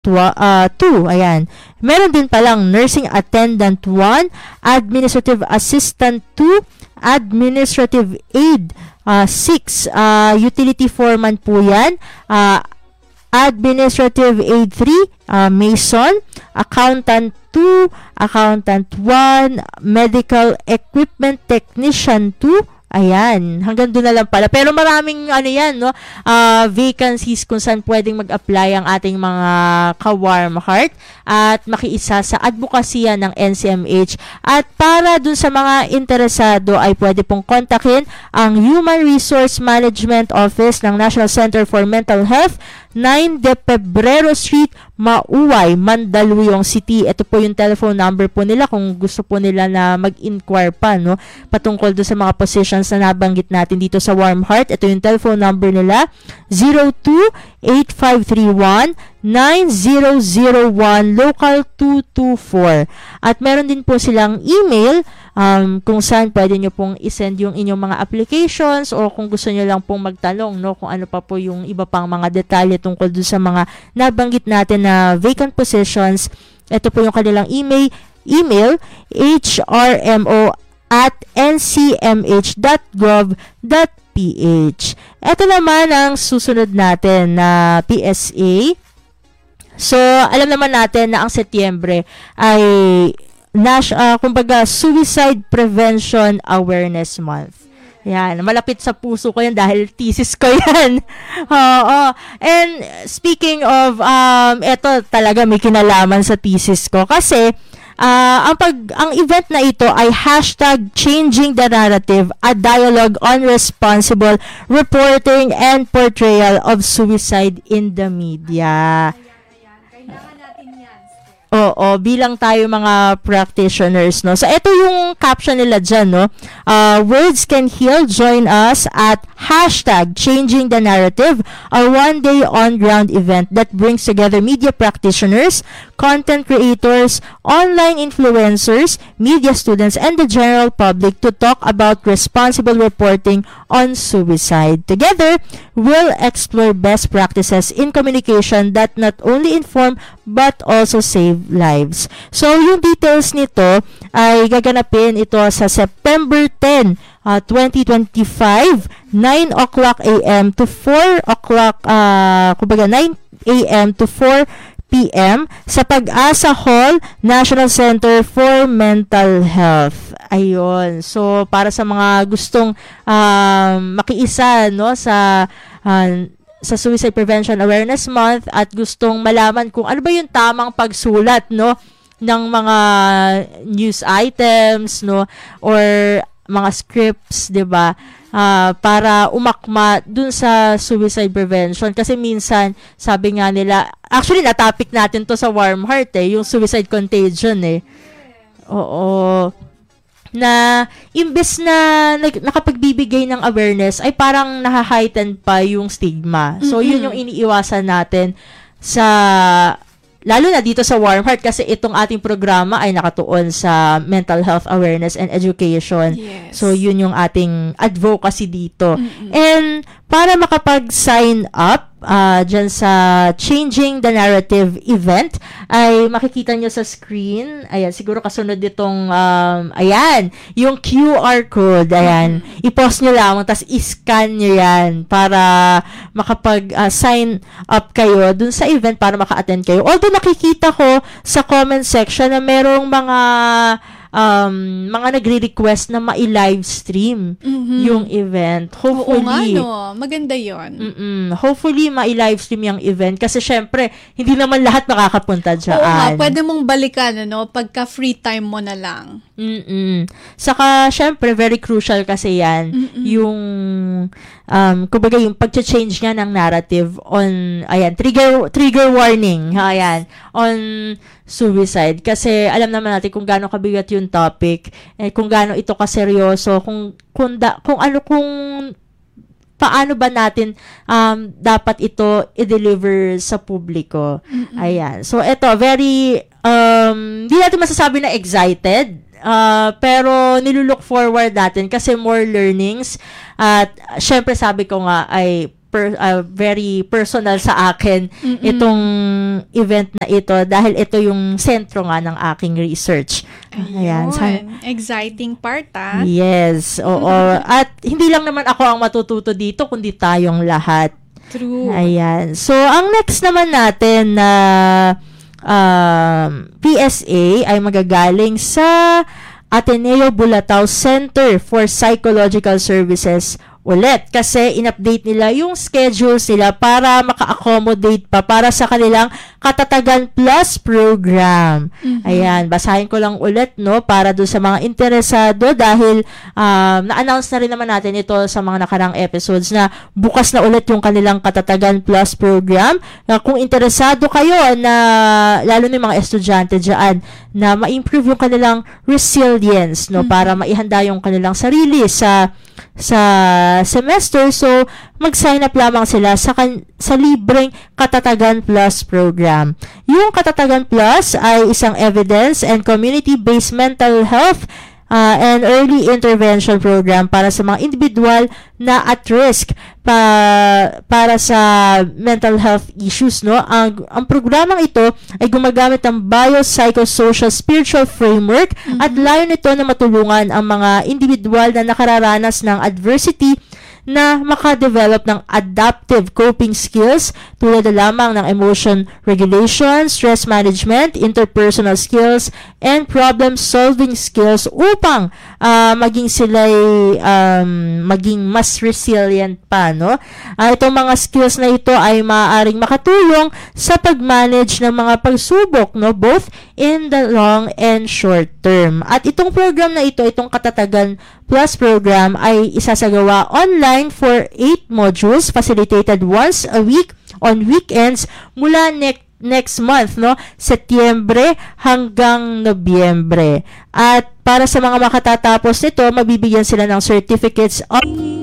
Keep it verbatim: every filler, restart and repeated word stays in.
twa, uh, two. Ayan. Meron din palang nursing attendant one, administrative assistant two, administrative aide uh, six, uh, utility foreman po yan, uh, administrative aide three, uh, mason, accountant two, accountant one, medical equipment technician two. Ayan, hanggang doon na lang pala. Pero maraming ano yan, no? Uh, vacancies kung saan pwedeng mag-apply ang ating mga ka-warm heart at makiisa sa advokasya ng N C M H. At para dun sa mga interesado ay pwede pong kontakin ang Human Resource Management Office ng National Center for Mental Health, nine de Pebrero Street, Mauway, Mandaluyong City. Ito po yung telephone number po nila kung gusto po nila na mag-inquire pa, no, patungkol do sa mga positions na nabanggit natin dito sa Warm Heart. Ito yung telephone number nila, zero two eight five three one nine zero zero one, local two two four. At meron din po silang email um, kung saan pwede nyo pong isend yung inyong mga applications o kung gusto nyo lang pong magtanong, no, kung ano pa po yung iba pang mga detalye tungkol dun sa mga nabanggit natin na vacant positions. Ito po yung kanilang email, email hrmo at ncmh.gov.ph. Ito naman ang susunod natin na P S A. So, alam naman natin na ang Setyembre ay Nash, uh, kumbaga, Suicide Prevention Awareness Month. Yan, malapit sa puso ko yan dahil thesis ko yan. Oo. And speaking of, um, eto talaga may kinalaman sa thesis ko kasi uh, ang, pag, ang event na ito ay hashtag Changing the Narrative, a dialogue on responsible reporting and portrayal of suicide in the media. Oo, bilang tayo mga practitioners, no? So, ito yung caption nila dyan, no? Uh, Words Can Heal, join us at hashtag Changing the Narrative, a one-day on-ground event that brings together media practitioners, content creators, online influencers, media students, and the general public to talk about responsible reporting on suicide. Together, we'll explore best practices in communication that not only inform but also save lives. So, yung details nito ay gaganapin ito sa September tenth, uh, twenty twenty-five, nine o'clock a m to four o'clock, uh, kumbaga nine a m to four p m sa Pag-asa Hall, National Center for Mental Health. Ayun. So, para sa mga gustong um, makiisa, no, sa uh, sa Suicide Prevention Awareness Month at gustong malaman kung ano ba yung tamang pagsulat, no, ng mga news items, no, or mga scripts, 'di ba? Uh, para umakma dun sa suicide prevention kasi minsan sabi nga nila, actually na topic natin to sa Warm Heart eh, yung suicide contagion eh. Oo. Na imbes na nag, nakapagbibigay ng awareness ay parang naha-heighten pa yung stigma. So, mm-hmm. yun yung iniiwasan natin sa, lalo na dito sa Warm Heart kasi itong ating programa ay nakatuon sa mental health awareness and education. Yes. So, yun yung ating advocacy dito. Mm-hmm. And para makapag-sign up uh, dyan sa Changing the Narrative event, ay makikita nyo sa screen, ayan, siguro kasunod itong, um, ayan, yung Q R code, ayan, mm-hmm. i-post nyo lang, tapos i-scan nyo yan para makapag-sign uh, up kayo dun sa event para maka-attend kayo. Although nakikita ko sa comment section na merong mga um, mga nagre-request na ma-live stream mm-hmm. yung event. Hopefully. Oo nga, no. Maganda yun. Mm-mm. Hopefully, ma-live stream yung event. Kasi syempre, hindi naman lahat makakapunta dyan. Oo nga, pwede mong balikan, ano, pagka free time mo na lang. Mm-mm. Saka, syempre, very crucial kasi yan. Mm-mm. Yung, um, kumbaga, yung pag-change nga ng narrative on, ayan, trigger, trigger warning, ayan, on suicide. Kasi alam naman natin kung gaano kabigat yung topic, eh, kung gaano ito kaseryoso, kung kung, da, kung ano kung paano ba natin um, dapat ito i-deliver sa publiko. Mm-mm. Ayan. So ito very um di natin masasabi na excited, uh, pero nilulook forward natin kasi more learnings at syempre sabi ko nga ay per, uh, very personal sa akin Mm-mm. itong event na ito dahil ito yung sentro nga ng aking research. Ayan. Ayun. Sa- Exciting part, ah. yes, oo. At hindi lang naman ako ang matututo dito, kundi tayong lahat. True. Ayan. So, ang next naman natin na um, P S A ay magagaling sa Ateneo Bulatao Center for Psychological Services ulit kasi in-update nila yung schedules nila para maka-accommodate pa para sa kanilang Katatagan Plus program. Mhm. Ayan, basahin ko lang ulit no para doon sa mga interesado dahil um, na-announce na rin naman natin ito sa mga nakarang episodes na bukas na ulit yung kanilang Katatagan Plus program. Na kung interesado kayo na lalo na yung mga estudyante diyan na ma-improve yung kanilang resilience no Mhm. para maihanda yung kanilang sarili sa sa semester. So, mag-sign up lamang sila sa, kan- sa libreng Katatagan Plus program. Yung Katatagan Plus ay isang evidence and community-based mental health uh, and early intervention program para sa mga individual na at risk pa, para sa mental health issues. No? Ang, ang programang ito ay gumagamit ng biopsychosocial spiritual framework Mhm. at layo nito na matulungan ang mga individual na nakararanas ng adversity na makadevelop ng adaptive coping skills tulad na lamang ng emotion regulation, stress management, interpersonal skills, and problem-solving skills upang uh, maging sila'y um, maging mas resilient pa, no? Uh, itong mga skills na ito ay maaaring makatulong sa pag-manage ng mga pagsubok, no? Both in the long and short term. At itong program na ito, itong Katatagan Plus program ay isasagawa online for eight modules facilitated once a week on weekends mula next next month, no? Setyembre hanggang Nobyembre. At para sa mga makatatapos nito, mabibigyan sila ng certificates of